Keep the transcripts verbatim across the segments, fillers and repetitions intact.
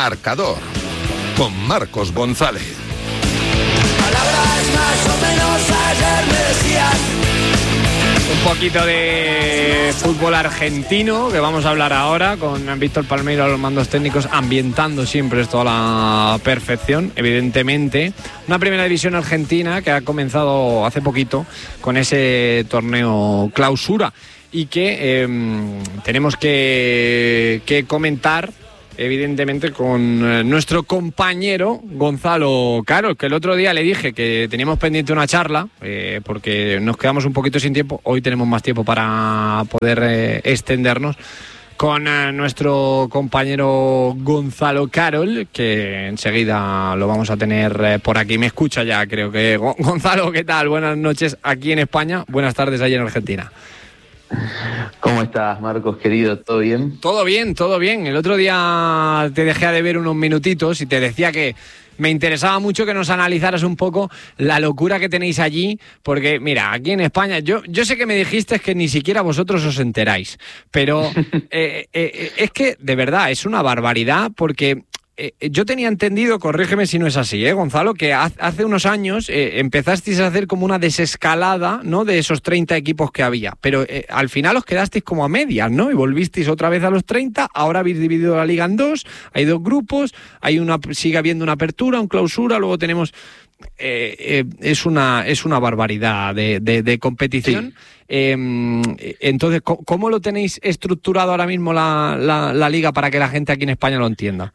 Marcador, con Marcos González. Palabras más o menos ayer me decían. Un poquito de fútbol argentino, que vamos a hablar ahora, con Víctor Palmeiro a los mandos técnicos, ambientando siempre esto a la perfección, evidentemente. Una primera división argentina que ha comenzado hace poquito con ese torneo clausura y que eh, tenemos que, que comentar, evidentemente, con nuestro compañero Gonzalo Carol, que el otro día le dije que teníamos pendiente una charla, eh, porque nos quedamos un poquito sin tiempo. Hoy tenemos más tiempo para poder eh, extendernos con eh, nuestro compañero Gonzalo Carol, que enseguida lo vamos a tener eh, por aquí. Me escucha ya, creo que. Gonzalo, ¿qué tal? Buenas noches aquí en España, buenas tardes allí en Argentina. ¿Cómo estás, Marcos, querido? ¿Todo bien? Todo bien, todo bien. El otro día te dejé de ver unos minutitos y te decía que me interesaba mucho que nos analizaras un poco la locura que tenéis allí, porque, mira, aquí en España, yo, yo sé que me dijiste que ni siquiera vosotros os enteráis, pero eh, eh, es que, de verdad, es una barbaridad, porque Eh, yo tenía entendido, corrígeme si no es así, ¿eh, Gonzalo?, que hace unos años eh, empezasteis a hacer como una desescalada, ¿no?, de esos treinta equipos que había, pero eh, al final os quedasteis como a medias, ¿no?, y volvisteis otra vez a los treinta, ahora habéis dividido la liga en dos, hay dos grupos, hay una, sigue habiendo una apertura, una clausura, luego tenemos... Eh, eh, es una es una barbaridad de, de, de competición. Sí. Eh, entonces, ¿cómo lo tenéis estructurado ahora mismo la, la, la liga para que la gente aquí en España lo entienda?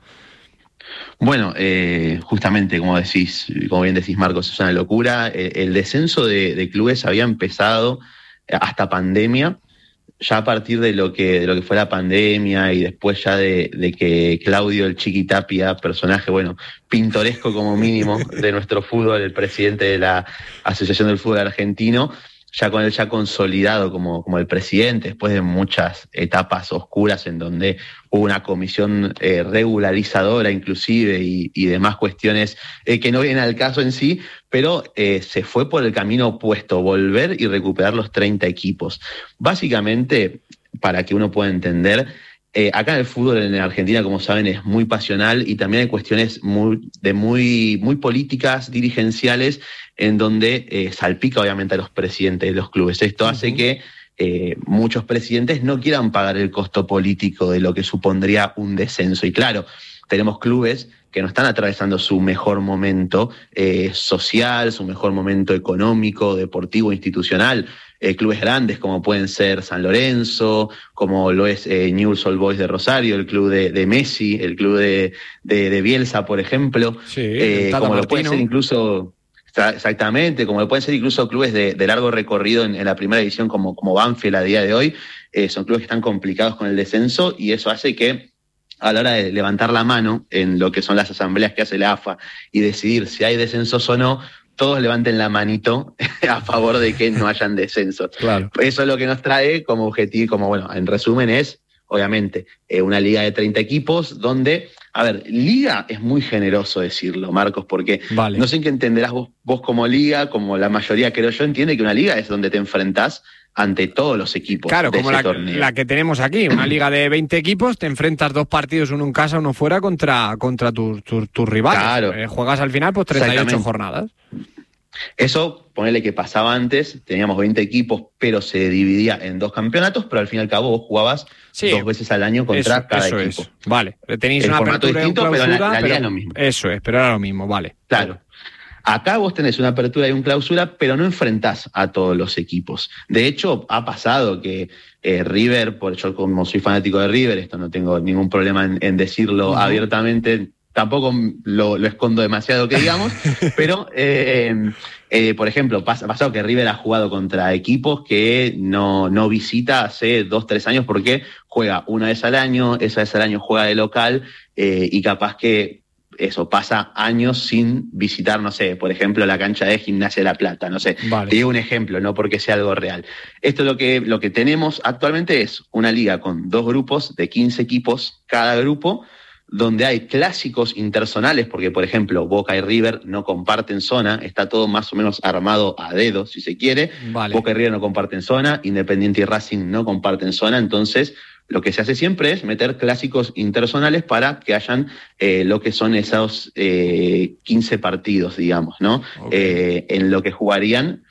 Bueno, eh, justamente como decís, como bien decís, Marcos, es una locura. El, el descenso de, de clubes había empezado hasta pandemia, ya a partir de lo que de lo que fue la pandemia y después ya de, de que Claudio el Chiqui Tapia, personaje, bueno, pintoresco como mínimo de nuestro fútbol, el presidente de la Asociación del Fútbol Argentino, ya con él ya consolidado como, como el presidente, después de muchas etapas oscuras en donde hubo una comisión eh, regularizadora inclusive y, y demás cuestiones eh, que no vienen al caso en sí, pero eh, se fue por el camino opuesto, volver y recuperar los treinta equipos. Básicamente, para que uno pueda entender, eh, acá en el fútbol en Argentina, como saben, es muy pasional y también hay cuestiones muy, de muy, muy políticas, dirigenciales, en donde eh, salpica obviamente a los presidentes de los clubes. Esto hace uh-huh. que eh, muchos presidentes no quieran pagar el costo político de lo que supondría un descenso. Y claro, tenemos clubes que no están atravesando su mejor momento eh, social, su mejor momento económico, deportivo, institucional. Eh, clubes grandes como pueden ser San Lorenzo, como lo es eh, Newell's Old Boys de Rosario, el club de, de Messi, el club de, de, de Bielsa, por ejemplo. Sí, eh, como Martino. Lo pueden ser incluso... Exactamente, como pueden ser incluso clubes de, de largo recorrido en, en la primera división como, como Banfield a día de hoy, eh, son clubes que están complicados con el descenso y eso hace que a la hora de levantar la mano en lo que son las asambleas que hace la A F A y decidir si hay descensos o no, todos levanten la manito a favor de que no hayan descensos. Claro. Eso es lo que nos trae como objetivo, como bueno, en resumen es, obviamente, eh, una liga de treinta equipos donde, a ver, liga es muy generoso decirlo, Marcos, porque vale. No sé en qué entenderás vos, vos como liga, como la mayoría creo yo, entiende que una liga es donde te enfrentás ante todos los equipos. Claro, de como ese la, torneo. la que tenemos aquí, una liga de veinte equipos, te enfrentas dos partidos, uno en casa, uno fuera, contra, contra tus tu, tu rivales. Claro. Eh, juegas al final pues treinta y ocho jornadas. Eso, ponele que pasaba antes, teníamos veinte equipos, pero se dividía en dos campeonatos, pero al fin y al cabo vos jugabas sí, dos veces al año contra eso, cada eso equipo. Es. Vale, tenéis el una formato apertura distinto, y un clausura, pero la, la liga pero es lo mismo. Eso es, pero era lo mismo, vale. Claro. Acá vos tenés una apertura y un clausura, pero no enfrentás a todos los equipos. De hecho, ha pasado que eh, River, por yo como soy fanático de River, esto no tengo ningún problema en, en decirlo uh-huh. abiertamente, tampoco lo, lo escondo demasiado que digamos, pero eh, eh, por ejemplo, ha pasado que River ha jugado contra equipos que no, no visita hace dos, tres años porque juega una vez al año, esa vez al año juega de local eh, y capaz que eso, pasa años sin visitar, no sé, por ejemplo, la cancha de Gimnasia de La Plata, no sé. Vale. Te digo un ejemplo, no porque sea algo real. Esto lo que, lo que tenemos actualmente es una liga con dos grupos de quince equipos cada grupo, donde hay clásicos interzonales, porque, por ejemplo, Boca y River no comparten zona, está todo más o menos armado a dedo, si se quiere. Vale. Boca y River no comparten zona, Independiente y Racing no comparten zona, entonces lo que se hace siempre es meter clásicos interzonales para que hayan eh, lo que son esos eh, quince partidos, digamos, ¿no? Okay. Eh, en lo que jugarían.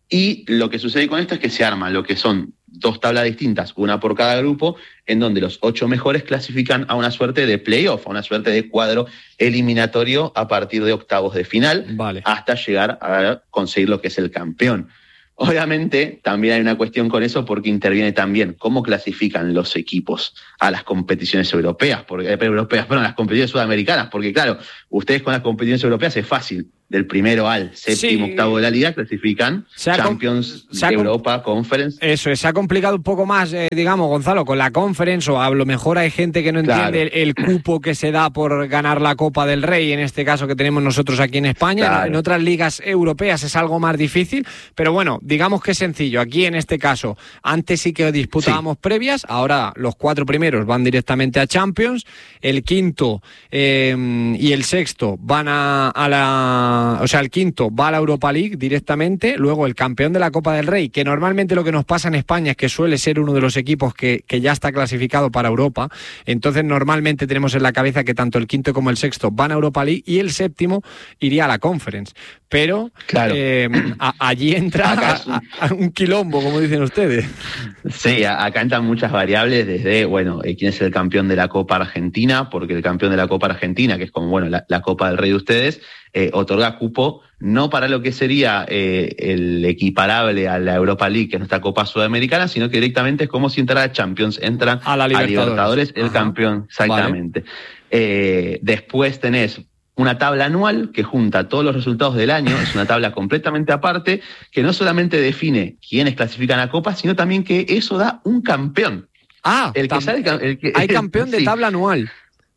Y lo que sucede con esto es que se arma lo que son dos tablas distintas, una por cada grupo, en donde los ocho mejores clasifican a una suerte de playoff, a una suerte de cuadro eliminatorio a partir de octavos de final, vale, hasta llegar a conseguir lo que es el campeón. Obviamente también hay una cuestión con eso porque interviene también cómo clasifican los equipos a las competiciones europeas, porque, eh, europeas, perdón, a las competiciones sudamericanas, porque claro, ustedes con las competiciones europeas es fácil, del primero al séptimo, sí, octavo de la liga clasifican Champions de Europa, Conference. Eso es, se ha complicado un poco más, eh, digamos, Gonzalo, con la Conference, o a lo mejor hay gente que no entiende claro. el, el cupo que se da por ganar la Copa del Rey, en este caso que tenemos nosotros aquí en España. Claro. En otras ligas europeas es algo más difícil, pero bueno, digamos que es sencillo. Aquí en este caso, antes sí que disputábamos sí. previas, ahora los cuatro primeros van directamente a Champions, el quinto eh, y el sexto van a, a la... O sea, el quinto va a la Europa League directamente, luego el campeón de la Copa del Rey, que normalmente lo que nos pasa en España es que suele ser uno de los equipos que, que ya está clasificado para Europa, entonces normalmente tenemos en la cabeza que tanto el quinto como el sexto van a Europa League y el séptimo iría a la Conference, pero claro. eh, a, allí entra a, a un quilombo, como dicen ustedes. Sí, acá entran muchas variables, desde, bueno, eh, quién es el campeón de la Copa Argentina, porque el campeón de la Copa Argentina, que es como, bueno, la, la Copa del Rey de ustedes, Eh, otorga cupo no para lo que sería eh, el equiparable a la Europa League, que es nuestra Copa Sudamericana, sino que directamente es como si entrara a Champions, entra a la Libertadores, a Libertadores el Ajá. campeón, exactamente. Vale. Eh, después tenés una tabla anual que junta todos los resultados del año, es una tabla completamente aparte, que no solamente define quiénes clasifican a Copa, sino también que eso da un campeón. Ah, el que sale, el que, hay campeón de sí. tabla anual.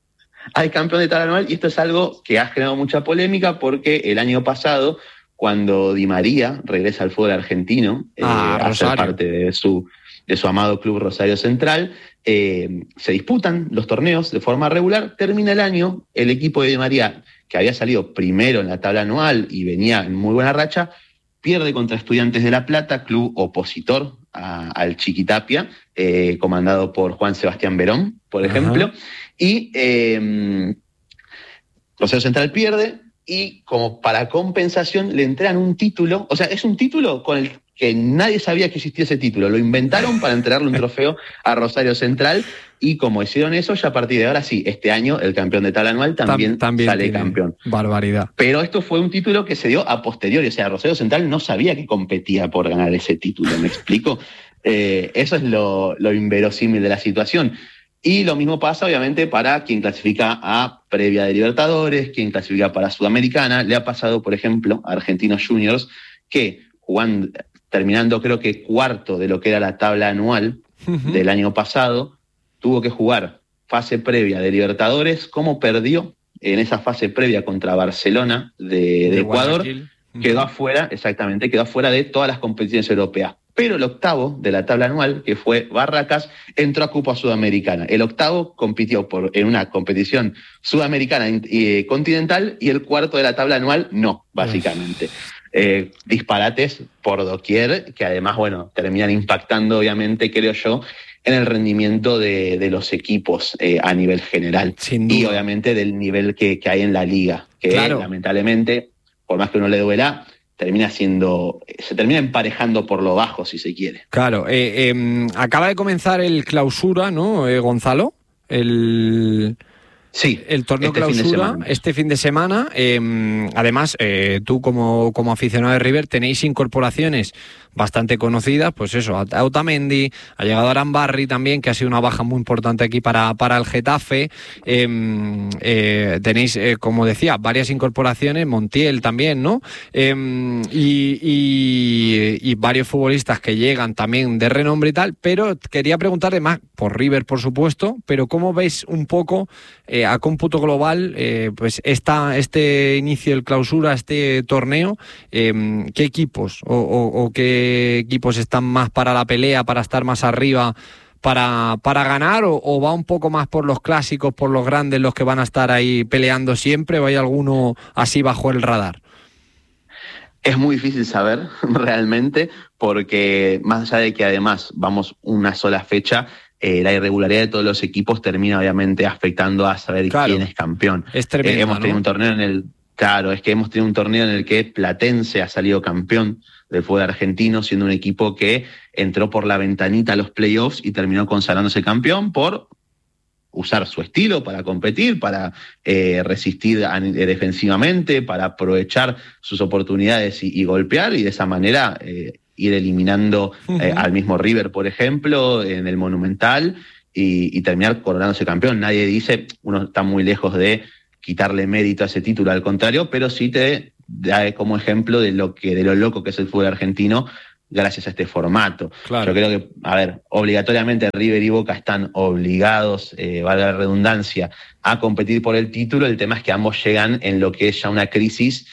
Hay campeón de tabla anual y esto es algo que ha generado mucha polémica porque el año pasado, cuando Di María regresa al fútbol argentino, ah, eh, a ser parte de su, de su amado club Rosario Central, eh, se disputan los torneos de forma regular, termina el año, el equipo de Di María, que había salido primero en la tabla anual y venía en muy buena racha, pierde contra Estudiantes de La Plata, club opositor a, al Chiquitapia, eh, comandado por Juan Sebastián Verón, por Ajá. ejemplo, y eh, Rosario Central pierde y como para compensación le entregan un título, o sea, es un título con el que nadie sabía que existía ese título, lo inventaron para entregarle un trofeo a Rosario Central y como hicieron eso, ya a partir de ahora sí, este año el campeón de tabla anual también, también sale campeón. Barbaridad. Pero esto fue un título que se dio a posteriori, o sea, Rosario Central no sabía que competía por ganar ese título, ¿me explico? Eh, eso es lo, lo inverosímil de la situación. Y lo mismo pasa, obviamente, para quien clasifica a previa de Libertadores, quien clasifica para Sudamericana. Le ha pasado, por ejemplo, a Argentinos Juniors, que jugando, terminando creo que cuarto de lo que era la tabla anual uh-huh. del año pasado, tuvo que jugar fase previa de Libertadores, como perdió en esa fase previa contra Barcelona de, de, de Ecuador, uh-huh. quedó afuera, exactamente, quedó afuera de todas las competiciones europeas. Pero el octavo de la tabla anual, que fue Barracas, entró a Copa Sudamericana. El octavo compitió por, en una competición sudamericana y continental y el cuarto de la tabla anual no, básicamente. Eh, disparates por doquier, que además, bueno, terminan impactando, obviamente, creo yo, en el rendimiento de, de los equipos eh, a nivel general. Sin duda. Y obviamente del nivel que, que hay en la liga, que claro. lamentablemente, por más que uno le duela, termina siendo, se termina emparejando por lo bajo, si se quiere. Claro, eh, eh, acaba de comenzar el clausura, ¿no, eh, Gonzalo? El... Sí, el torneo este clausura fin de este fin de semana. Eh, además, eh, tú como, como aficionado de River tenéis incorporaciones bastante conocidas, pues eso, a Otamendi, ha llegado Arambarri también, que ha sido una baja muy importante aquí para, para el Getafe. Eh, eh, tenéis, eh, como decía, varias incorporaciones, Montiel también, ¿no? Eh, y, y, y varios futbolistas que llegan también de renombre y tal, pero quería preguntarle más, por River, por supuesto, pero ¿cómo veis un poco eh, a cómputo global eh, pues esta, este inicio del clausura, este torneo? Eh, ¿Qué equipos o, o, o qué equipos están más para la pelea, para estar más arriba, para, para ganar, o, o va un poco más por los clásicos, por los grandes, los que van a estar ahí peleando siempre, o hay alguno así bajo el radar? Es muy difícil saber realmente, porque más allá de que además vamos una sola fecha, eh, la irregularidad de todos los equipos termina obviamente afectando a saber claro. quién es campeón. Es tremendo, eh, hemos ¿no? tenido un torneo en el, claro, es que hemos tenido un torneo en el que Platense ha salido campeón del fútbol argentino, siendo un equipo que entró por la ventanita a los playoffs y terminó consagrándose campeón por usar su estilo para competir, para eh, resistir a, eh, defensivamente, para aprovechar sus oportunidades y, y golpear, y de esa manera eh, ir eliminando uh-huh. eh, al mismo River, por ejemplo, en el Monumental, y, y terminar coronándose campeón. Nadie dice, uno está muy lejos de quitarle mérito a ese título, al contrario, pero sí te da como ejemplo de lo que de lo loco que es el fútbol argentino, gracias a este formato. Claro. Yo creo que, a ver, obligatoriamente River y Boca están obligados, eh, valga la redundancia, a competir por el título. El tema es que ambos llegan en lo que es ya una crisis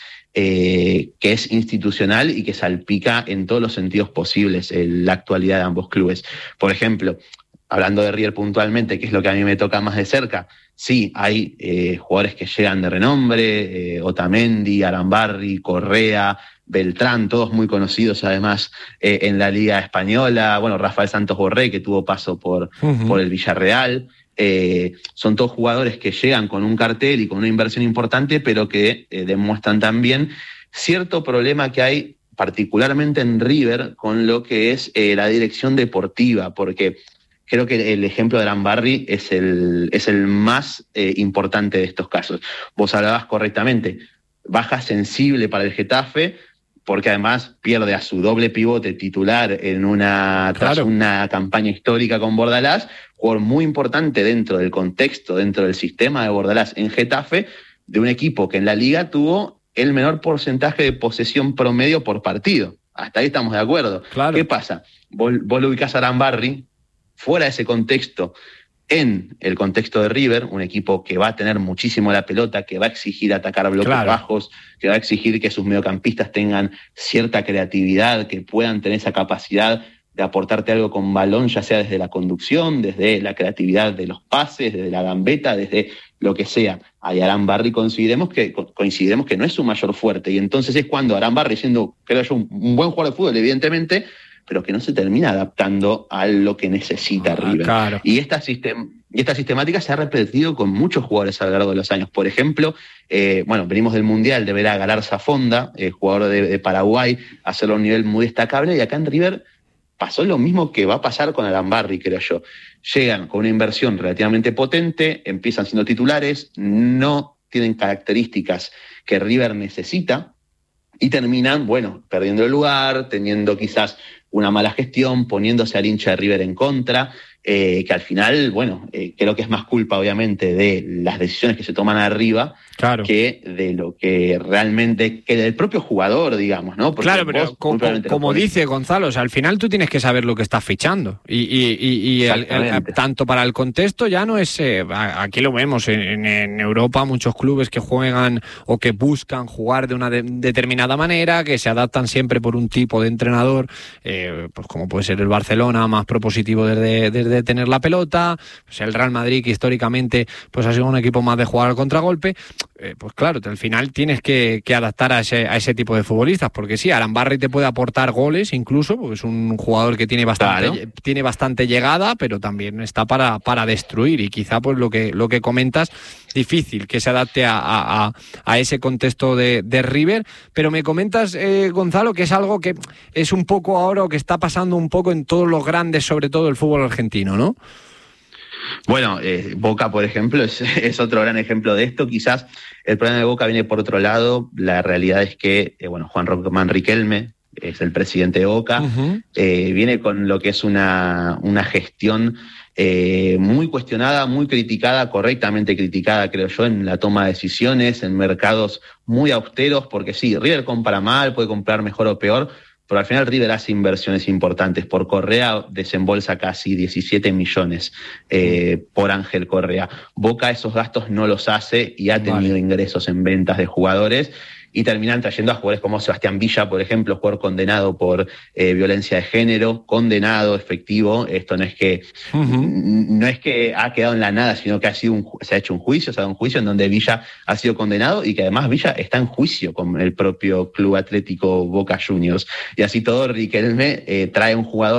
eh, que es institucional y que salpica en todos los sentidos posibles en la actualidad de ambos clubes. Por ejemplo, hablando de River puntualmente, que es lo que a mí me toca más de cerca, sí, hay eh, jugadores que llegan de renombre, eh, Otamendi, Arambarri, Correa, Beltrán, todos muy conocidos además eh, en la Liga Española. Bueno, Rafael Santos Borré, que tuvo paso por, uh-huh. por el Villarreal. Eh, son todos jugadores que llegan con un cartel y con una inversión importante, pero que eh, demuestran también cierto problema que hay particularmente en River con lo que es eh, la dirección deportiva, porque creo que el ejemplo de Arambarri es el, es el más eh, importante de estos casos. Vos hablabas correctamente, baja sensible para el Getafe, porque además pierde a su doble pivote titular en una, claro. tras una campaña histórica con Bordalás, jugador muy importante dentro del contexto, dentro del sistema de Bordalás en Getafe, de un equipo que en la Liga tuvo el menor porcentaje de posesión promedio por partido. Hasta ahí estamos de acuerdo. Claro. ¿Qué pasa? Vos, vos lo ubicás a Arambarri fuera de ese contexto, en el contexto de River, un equipo que va a tener muchísimo la pelota, que va a exigir atacar bloques claro. bajos, que va a exigir que sus mediocampistas tengan cierta creatividad, que puedan tener esa capacidad de aportarte algo con balón, ya sea desde la conducción, desde la creatividad de los pases, desde la gambeta, desde lo que sea. Ahí Arambarri coincidiremos que, coincidiremos que no es su mayor fuerte, y entonces es cuando Arambarri, siendo, creo yo, un, un buen jugador de fútbol, evidentemente, pero que no se termina adaptando a lo que necesita ah, River. Claro. Y esta, sistem- y esta sistemática se ha repetido con muchos jugadores a lo largo de los años. Por ejemplo, eh, bueno, venimos del Mundial de ver a Galarza Fonda, eh, jugador de, de Paraguay, hacerlo a un nivel muy destacable, y acá en River pasó lo mismo que va a pasar con Arambarri, creo yo. Llegan con una inversión relativamente potente, empiezan siendo titulares, no tienen características que River necesita, y terminan, bueno, perdiendo el lugar, teniendo quizás una mala gestión, poniéndose al hincha de River en contra, eh, que al final, bueno, eh, creo que es más culpa obviamente de las decisiones que se toman arriba, claro. que de lo que realmente, que del propio jugador, digamos, ¿no? Porque claro, pero co- co- como dice Gonzalo, o sea, al final tú tienes que saber lo que estás fichando, y, y, y, y el, el, tanto para el contexto ya no es, eh, aquí lo vemos, en, en Europa muchos clubes que juegan o que buscan jugar de una de, determinada manera, que se adaptan siempre por un tipo de entrenador, eh, pues como puede ser el Barcelona, más propositivo desde, desde de tener la pelota, pues el Real Madrid, que históricamente pues ha sido un equipo más de jugar al contragolpe, eh, pues claro, al final tienes que, que adaptar a ese, a ese tipo de futbolistas, porque sí, Arambarri te puede aportar goles incluso, porque es un jugador que tiene bastante, claro. tiene bastante llegada, pero también está para, para destruir, y quizá pues lo que, lo que comentas, difícil que se adapte a, a, a ese contexto de, de River. Pero me comentas, eh, Gonzalo, que es algo que es un poco ahora, o que está pasando un poco en todos los grandes, sobre todo el fútbol argentino, ¿no? Bueno, eh, Boca, por ejemplo, es, es otro gran ejemplo de esto. Quizás el problema de Boca viene por otro lado. La realidad es que, eh, bueno, Juan Román Riquelme es el presidente de Boca, uh-huh. eh, viene con lo que es una, una gestión eh, muy cuestionada, muy criticada, correctamente criticada, creo yo, en la toma de decisiones, en mercados muy austeros, porque sí, River compra mal, puede comprar mejor o peor, pero al final River hace inversiones importantes. Por Correa desembolsa casi diecisiete millones eh, por Ángel Correa. Boca esos gastos no los hace y ha tenido vale. ingresos en ventas de jugadores, y terminan trayendo a jugadores como Sebastián Villa, por ejemplo, jugador condenado por eh, violencia de género, condenado, efectivo. Esto no es que uh-huh. no es que ha quedado en la nada, sino que ha sido un, se ha hecho un juicio, se ha dado un juicio en donde Villa ha sido condenado, y que además Villa está en juicio con el propio Club Atlético Boca Juniors. Y así todo, Riquelme eh, trae un jugador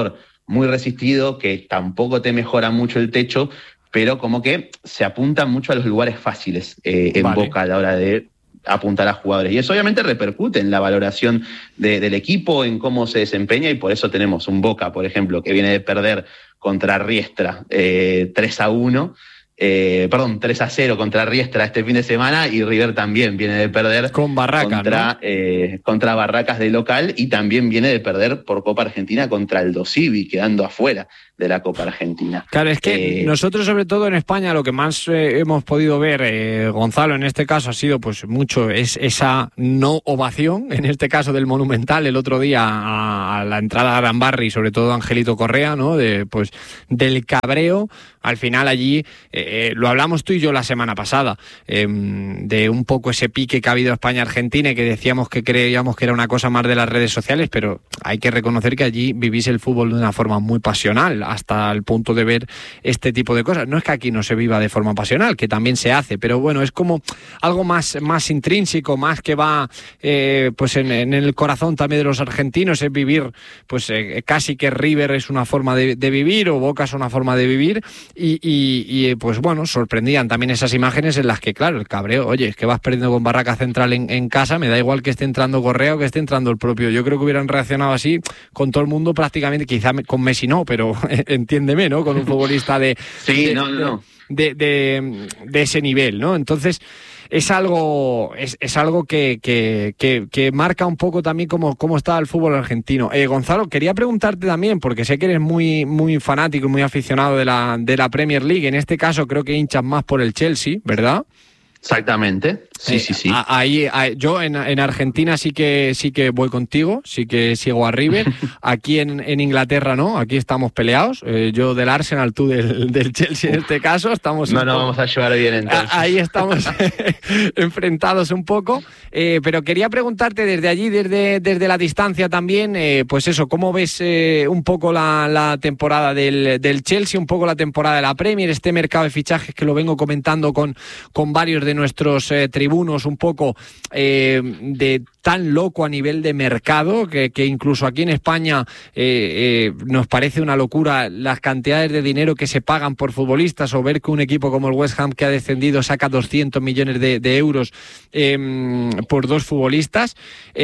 muy resistido, que tampoco te mejora mucho el techo, pero como que se apunta mucho a los lugares fáciles eh, en vale. Boca a la hora de apuntar a jugadores. Y eso obviamente repercute en la valoración de, del equipo, en cómo se desempeña, y por eso tenemos un Boca, por ejemplo, que viene de perder contra Riestra eh, tres a uno, eh, perdón, tres a cero contra Riestra este fin de semana, y River también viene de perder con Barracas, contra, ¿no? eh, contra Barracas de local, y también viene de perder por Copa Argentina contra Aldo Civi, quedando afuera de la Copa Argentina. Claro, es que eh, nosotros, sobre todo en España, lo que más eh, hemos podido ver, eh, Gonzalo, en este caso ha sido pues mucho es esa no ovación, en este caso del Monumental, el otro día a, a la entrada a Arambarri, sobre todo Angelito Correa, ¿no? De, pues, del cabreo. Al final allí, eh, lo hablamos tú y yo la semana pasada, eh, de un poco ese pique que ha habido España-Argentina, y que decíamos que creíamos que era una cosa más de las redes sociales, pero hay que reconocer que allí vivís el fútbol de una forma muy pasional, hasta el punto de ver este tipo de cosas. No es que aquí no se viva de forma pasional, que también se hace, pero bueno, es como algo más, más intrínseco, más que va eh, pues en, en el corazón también de los argentinos, es vivir, pues eh, casi que River es una forma de, de vivir, o Boca es una forma de vivir, y, y, y pues bueno, sorprendían también esas imágenes en las que, claro, el cabreo, oye, es que vas perdiendo con Barraca Central en, en casa, me da igual que esté entrando Correa o que esté entrando el propio. Yo creo que hubieran reaccionado así con todo el mundo prácticamente, quizá con Messi no, pero entiéndeme, ¿no? Con un futbolista de, sí, de, no, no. De, de, de ese nivel, ¿no? Entonces es algo es, es algo que, que, que, que marca un poco también cómo, cómo está el fútbol argentino. Eh, Gonzalo, quería preguntarte también, porque sé que eres muy, muy fanático y muy aficionado de la, de la Premier League. En este caso creo que hinchas más por el Chelsea, ¿verdad? Exactamente, sí, eh, sí, sí. Ahí, ahí yo en, en Argentina sí que sí que voy contigo, sí que sigo a River. Aquí en, en Inglaterra no, aquí estamos peleados. Eh, yo del Arsenal, tú del, del Chelsea en este caso. Estamos no nos vamos a llevar bien entonces. Ahí estamos enfrentados un poco. Eh, pero quería preguntarte desde allí, desde, desde la distancia también, eh, pues eso, ¿cómo ves eh, un poco la, la temporada del, del Chelsea, un poco la temporada de la Premier, este mercado de fichajes que lo vengo comentando con, con varios de nuestros eh, tribunos, un poco eh, de tan loco a nivel de mercado que, que incluso aquí en España eh, eh, nos parece una locura las cantidades de dinero que se pagan por futbolistas, o ver que un equipo como el West Ham, que ha descendido, saca doscientos millones de, de euros eh, por dos futbolistas.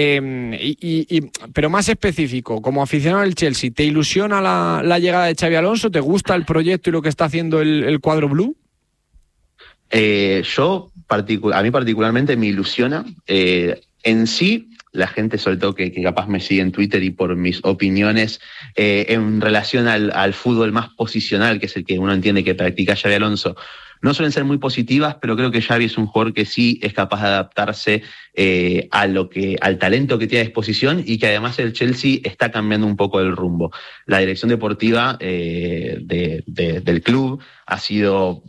Eh, y, y, pero más específico, como aficionado del Chelsea, ¿te ilusiona la, la llegada de Xabi Alonso? ¿Te gusta el proyecto y lo que está haciendo el, el cuadro blue? Eh, yo, particu- a mí particularmente me ilusiona. Eh, en sí, la gente, sobre todo que, que capaz me sigue en Twitter y por mis opiniones eh, en relación al, al fútbol más posicional, que es el que uno entiende que practica Xabi Alonso, no suelen ser muy positivas, pero creo que Xavi es un jugador que sí es capaz de adaptarse eh, a lo que, al talento que tiene a disposición, y que además el Chelsea está cambiando un poco el rumbo. La dirección deportiva eh, de, de, del club ha sido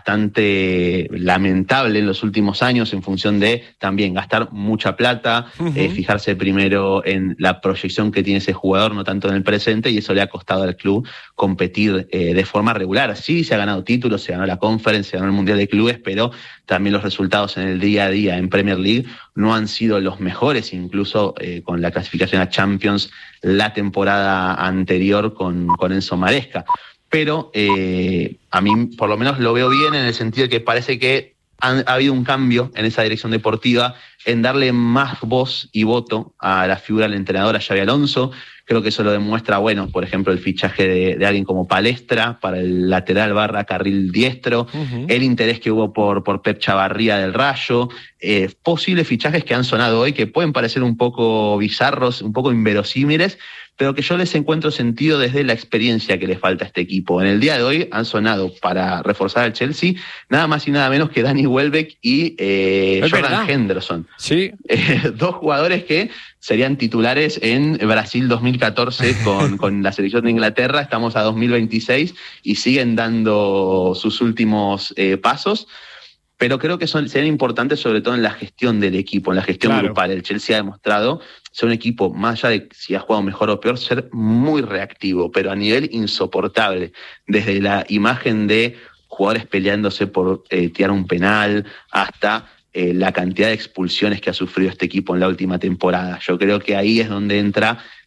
bastante lamentable en los últimos años, en función de también gastar mucha plata, uh-huh. eh, fijarse primero en la proyección que tiene ese jugador, no tanto en el presente, y eso le ha costado al club competir eh, de forma regular. Sí, se ha ganado títulos, se ganó la Conference, se ganó el Mundial de Clubes, pero también los resultados en el día a día en Premier League no han sido los mejores, incluso eh, con la clasificación a Champions la temporada anterior con, con Enzo Maresca. Pero eh, a mí por lo menos lo veo bien, en el sentido de que parece que han, ha habido un cambio en esa dirección deportiva, en darle más voz y voto a la figura del entrenador, a Xabi Alonso. Creo que eso lo demuestra, bueno, por ejemplo, el fichaje de, de alguien como Palestra para el lateral barra carril diestro, uh-huh. el interés que hubo por, por Pep Chavarría del Rayo, eh, posibles fichajes que han sonado hoy, que pueden parecer un poco bizarros, un poco inverosímiles, pero que yo les encuentro sentido desde la experiencia que le falta a este equipo. En el día de hoy han sonado, para reforzar al Chelsea, nada más y nada menos que Danny Welbeck y eh, Jordan verdad. Henderson. Sí. Eh, dos jugadores que serían titulares en Brasil dos mil catorce con, con la selección de Inglaterra. Estamos a dos mil veintiséis y siguen dando sus últimos eh, pasos. Pero creo que son, serían importantes sobre todo en la gestión del equipo, en la gestión claro. grupal. El Chelsea ha demostrado ser un equipo, más allá de si ha jugado mejor o peor, ser muy reactivo, pero a nivel insoportable. Desde la imagen de jugadores peleándose por eh, tirar un penal hasta eh, la cantidad de expulsiones que ha sufrido este equipo en la última temporada. Yo creo que ahí es donde entra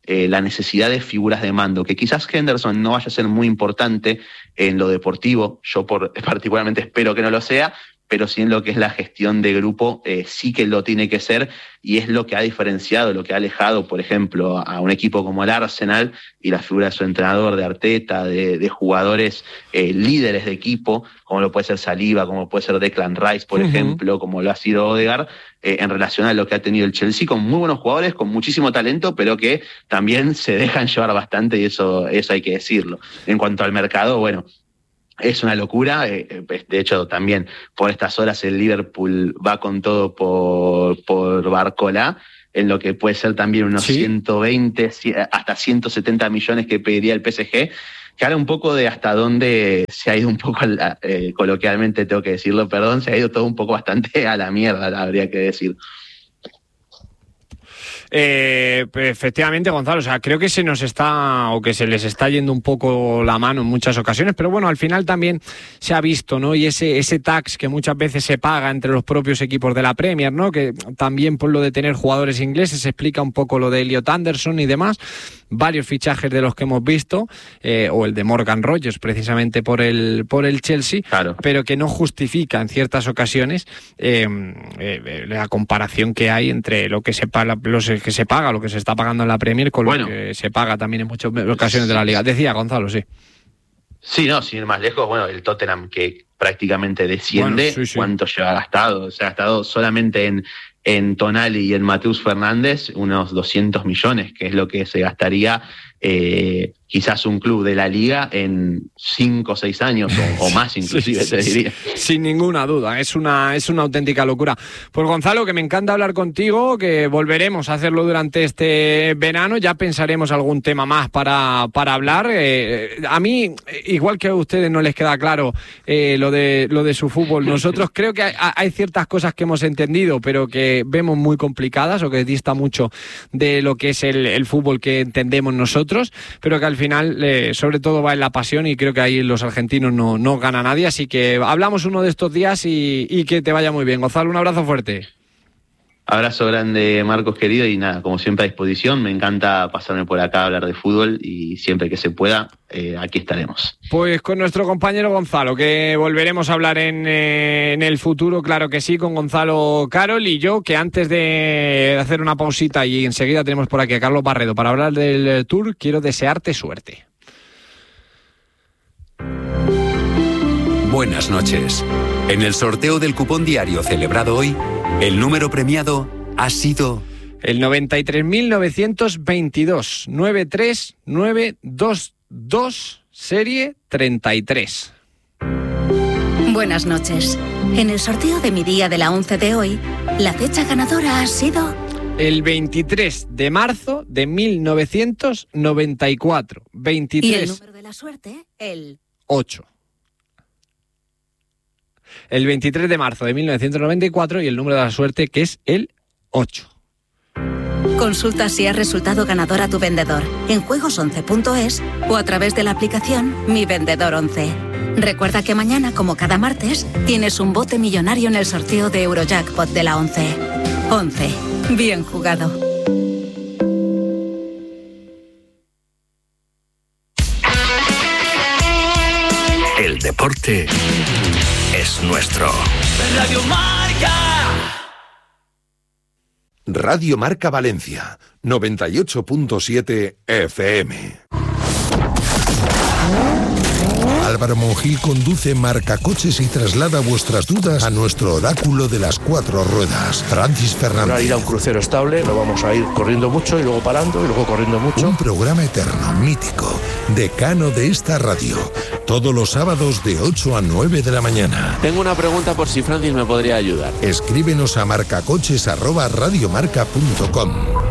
eh, la necesidad de figuras de mando, que quizás Henderson no vaya a ser muy importante en lo deportivo, yo por, particularmente espero que no lo sea, pero sí en lo que es la gestión de grupo eh, sí que lo tiene que ser, y es lo que ha diferenciado, lo que ha alejado, por ejemplo, a un equipo como el Arsenal y la figura de su entrenador, de Arteta, de, de jugadores eh, líderes de equipo, como lo puede ser Saliba, como puede ser Declan Rice, por uh-huh. ejemplo, como lo ha sido Odegaard, eh, en relación a lo que ha tenido el Chelsea, con muy buenos jugadores, con muchísimo talento, pero que también se dejan llevar bastante, y eso, eso hay que decirlo. En cuanto al mercado, bueno, es una locura, de hecho también por estas horas el Liverpool va con todo por, por Barcola, en lo que puede ser también unos ¿Sí? ciento veinte hasta ciento setenta millones que pediría el P S G, que habla un poco de hasta dónde se ha ido un poco, eh, coloquialmente tengo que decirlo, perdón, se ha ido todo un poco bastante a la mierda, habría que decir. Eh, efectivamente, Gonzalo, o sea, creo que se nos está o que se les está yendo un poco la mano en muchas ocasiones, pero bueno, al final también se ha visto, ¿no? Y ese, ese tax que muchas veces se paga entre los propios equipos de la Premier, ¿no? Que también por lo de tener jugadores ingleses se explica un poco lo de Elliot Anderson y demás, varios fichajes de los que hemos visto, eh, o el de Morgan Rogers precisamente por el, por el Chelsea, claro. Pero que no justifica en ciertas ocasiones eh, eh, la comparación que hay entre lo que se paga, los que se paga, lo que se está pagando en la Premier con bueno, lo que se paga también en muchas ocasiones de la Liga. Decía Gonzalo, sí. Sí, no, sin ir más lejos, bueno, el Tottenham que prácticamente desciende, bueno, sí, sí. ¿Cuánto lleva gastado? Se ha gastado solamente en, en Tonali y en Mateus Fernández unos doscientos millones, que es lo que se gastaría eh, quizás un club de la Liga en cinco o seis años o, o más inclusive, sí, te sí, diría. Sí. Sin ninguna duda, es una, es una auténtica locura. Pues Gonzalo, que me encanta hablar contigo, que volveremos a hacerlo durante este verano, ya pensaremos algún tema más para, para hablar. Eh, a mí, igual que a ustedes no les queda claro eh, lo de lo de su fútbol, nosotros creo que hay, hay ciertas cosas que hemos entendido, pero que vemos muy complicadas o que dista mucho de lo que es el, el fútbol que entendemos nosotros, pero que al final eh, sobre todo va en la pasión, y creo que ahí los argentinos no, no gana nadie, así que hablamos uno de estos días y, y que te vaya muy bien. Gonzalo, un abrazo fuerte. Abrazo grande, Marcos querido, y nada, como siempre a disposición, me encanta pasarme por acá a hablar de fútbol, y siempre que se pueda, eh, aquí estaremos. Pues con nuestro compañero Gonzalo, que volveremos a hablar en, eh, en el futuro, claro que sí, con Gonzalo Carol, y yo, que antes de hacer una pausita y enseguida tenemos por aquí a Carlos Barredo para hablar del Tour, quiero desearte suerte. Buenas noches. En el sorteo del cupón diario celebrado hoy, el número premiado ha sido el noventa y tres mil novecientos veintidós, nueve tres nueve dos dos, serie treinta y tres. Buenas noches. En el sorteo de mi día de la once de hoy, la fecha ganadora ha sido el veintitrés de marzo de mil novecientos noventa y cuatro. veintitrés. Y el número de la suerte, el ocho. El veintitrés de marzo de mil novecientos noventa y cuatro, y el número de la suerte, que es el ocho. Consulta si has resultado ganador a tu vendedor en juegos once punto es o a través de la aplicación Mi Vendedor once. Recuerda que mañana, como cada martes, tienes un bote millonario en el sorteo de Eurojackpot de la once. once. Bien jugado. El deporte es nuestro. Radio Marca. Radio Marca Valencia, noventa y ocho punto siete F M. Álvaro Monjil conduce Marcacoches y traslada vuestras dudas a nuestro oráculo de las cuatro ruedas, Francis Fernández. Para ir a un crucero estable, lo vamos a ir corriendo mucho y luego parando y luego corriendo mucho. Un programa eterno, mítico, decano de esta radio, todos los sábados de ocho a nueve de la mañana. Tengo una pregunta por si Francis me podría ayudar. Escríbenos a marcacoches arroba radiomarca punto com.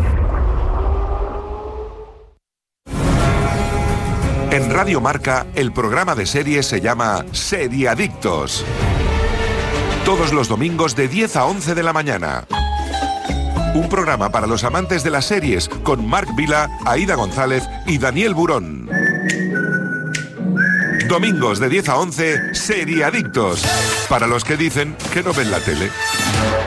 En Radio Marca, el programa de series se llama Seriadictos. Todos los domingos de diez a once de la mañana. Un programa para los amantes de las series con Marc Vila, Aida González y Daniel Burón. Domingos de diez a once, Seriadictos. Para los que dicen que no ven la tele.